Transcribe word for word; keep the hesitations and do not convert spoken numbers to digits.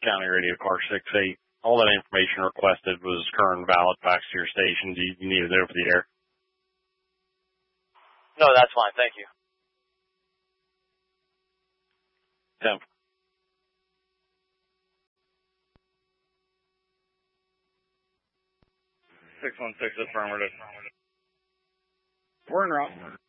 County Radio Car six eight. All that information requested was current and valid facts to your station. Do you, you need it over the air? No, that's fine. Thank you. Tim. six one six affirmative. We're en route.